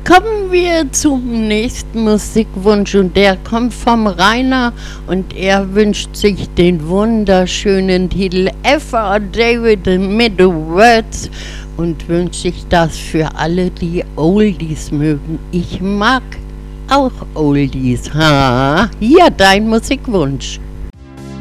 Kommen wir zum nächsten Musikwunsch und der kommt vom Rainer und er wünscht sich den wunderschönen Titel F.R. David mit Words und wünscht sich das für alle, die Oldies mögen. Ich mag auch Oldies. Ha, hier dein Musikwunsch.